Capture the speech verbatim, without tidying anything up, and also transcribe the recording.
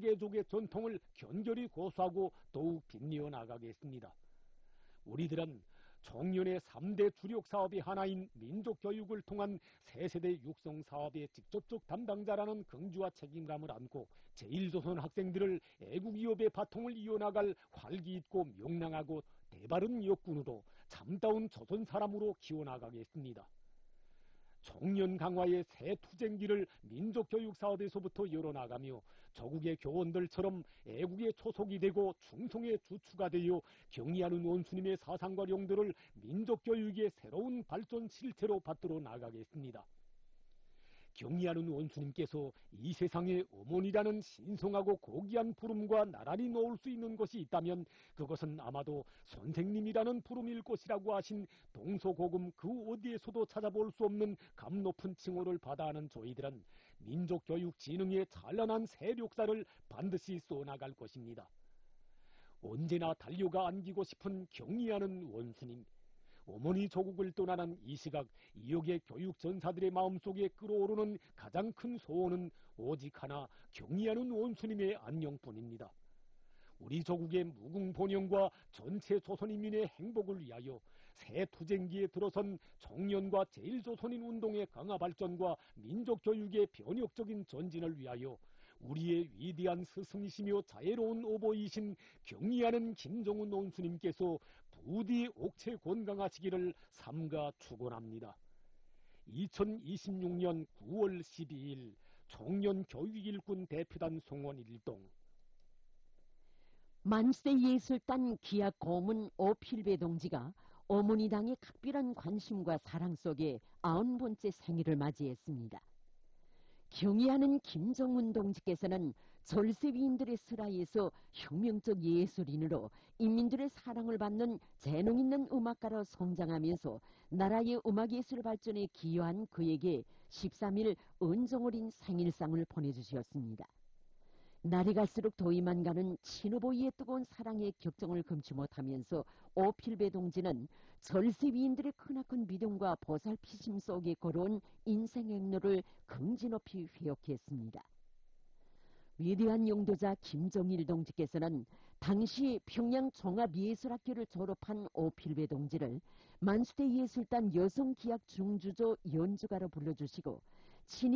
세족의 전통을 견결히 고수하고 더욱 빛내어 나가겠습니다. 우리들은 청년의 삼 대 주력 사업의 하나인 민족교육을 통한 세세대 육성 사업의 직접적 담당자라는 긍지와 책임감을 안고 제일조선 학생들을 애국이업의 바통을 이어나갈 활기있고 명랑하고 대바른 역군으로 참다운 조선 사람으로 키워나가겠습니다. 청년 강화의 새 투쟁기를 민족교육 사업에서부터 열어나가며 저국의 교원들처럼 애국의 초석이 되고 충성의 주축가 되어 경의하는 원수님의 사상과 용도를 민족교육의 새로운 발전 실체로 받들어 나가겠습니다. 경의하는 원수님께서 이 세상에 어머니라는 신성하고 고귀한 부름과 나란히 놓을 수 있는 것이 있다면 그것은 아마도 선생님이라는 부름일 것이라고 하신 동서고금 그 어디에서도 찾아볼 수 없는 감 높은 칭호를 받아하는 저희들은 민족교육 진흥의 찬란한 세력사를 반드시 쏘나갈 것입니다. 언제나 달려가 안기고 싶은 경의하는 원수님, 어머니 조국을 떠나는 이 시각 이역의 교육 전사들의 마음속에 끓어오르는 가장 큰 소원은 오직 하나 경의하는 원수님의 안녕뿐입니다. 우리 조국의 무궁본영과 전체 조선인민의 행복을 위하여 새 투쟁기에 들어선 청년과 제일조선인 운동의 강화 발전과 민족교육의 변혁적인 전진을 위하여 우리의 위대한 스승이시며 자애로운 어버이이신 경의하는 김정은 원수님께서 부디 옥체 건강하시기를 삼가 축원합니다. 이천이십육 년 구월 십이일 청년교육일꾼 대표단 송원일동. 만세 예술단 기약 고문 오필배 동지가 어머니당의 각별한 관심과 사랑 속에 아흔 번째 생일을 맞이했습니다. 경의하는 김정은 동지께서는 절세위인들의 슬하에서 혁명적 예술인으로 인민들의 사랑을 받는 재능 있는 음악가로 성장하면서 나라의 음악예술 발전에 기여한 그에게 십삼일 은정어린 생일상을 보내주셨습니다. 날이 갈수록 더위만 가는 친어버이의 뜨거운 사랑의 격정을 금치 못하면서 오필배 동지는 절세위인들의 크나큰 믿음과 보살피심 속에 걸어온 인생 행로를 긍지 높이 회역했습니다. 위대한 용도자 김정일 동지께서는 당시 평양 종합예술학교를 졸업한 오필배 동지를 만수대 예술단 여성기악 중주조 연주가로 불러주시고 친히